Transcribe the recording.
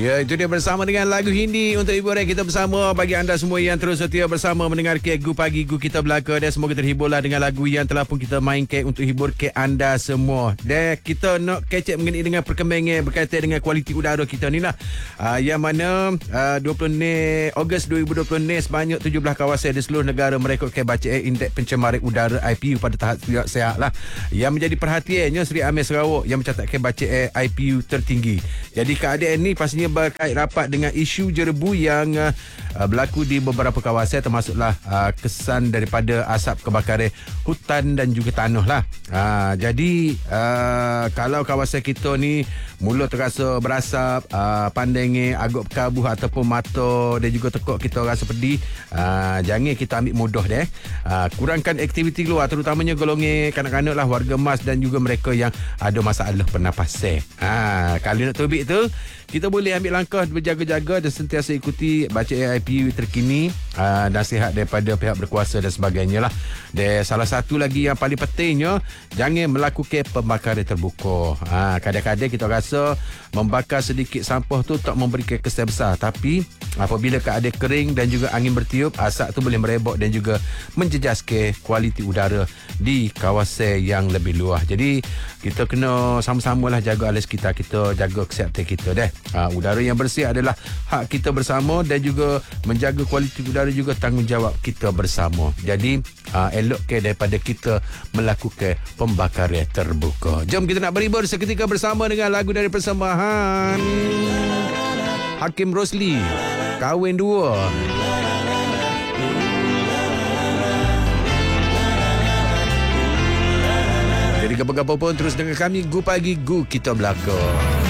Ya, itu dia bersama dengan lagu Hindi untuk hiburan kita bersama. Bagi anda semua yang terus setia bersama mendengar Gu Pagi Gu Kita Belaka. Dan semoga terhiburlah dengan lagu yang telah pun kita mainkan untuk hibur ke anda semua. Dan kita nak kecek mengenai dengan perkembangan berkaitan dengan kualiti udara kita ni lah. Yang mana 20 Ogos 2020 ni sebanyak 17 kawasan di seluruh negara merekodkan bacaan indeks pencemaran udara IPU pada tahap sihat lah. Yang menjadi perhatiannya Seri Amir Sarawak yang mencatatkan bacaan IPU tertinggi. Jadi keadaan ni pastinya berkait rapat dengan isu jerebu yang berlaku di beberapa kawasan, termasuklah kesan daripada asap kebakaran hutan dan juga tanah lah. Jadi kalau kawasan kita ni mula terasa berasap, pandangan agak berkabuh ataupun mata dan juga tekuk kita rasa pedih, jangan kita ambil mudah deh. Kurangkan aktiviti luar, terutamanya golongan kanak-kanak lah, warga emas dan juga mereka yang ada masalah pernafasan. Kalau nak tobik tu, kita boleh ambil langkah berjaga-jaga dan sentiasa ikuti bacaan IPU terkini, nasihat daripada pihak berkuasa dan sebagainya lah. Dan salah satu lagi yang paling pentingnya, jangan melakukan pembakaran terbuka. Kadang-kadang kita rasa membakar sedikit sampah tu tak memberikan kesan besar, tapi apabila keadaan kering dan juga angin bertiup, asap tu boleh merebak dan juga menjejaskan kualiti udara di kawasan yang lebih luas. Jadi kita kena sama-samalah jaga alam sekitar kita, jaga kesihatan kita deh. Udara yang bersih adalah hak kita bersama dan juga menjaga kualiti udara juga tanggungjawab kita bersama. Jadi elokkan daripada kita melakukan pembakaran terbuka. Jom kita nak berhibur seketika bersama dengan lagu dari persembahan Hakim Rosli, Kahwin Dua. Jadi apa-apa pun terus dengan kami Gu Pagi Gu Kita Belaka.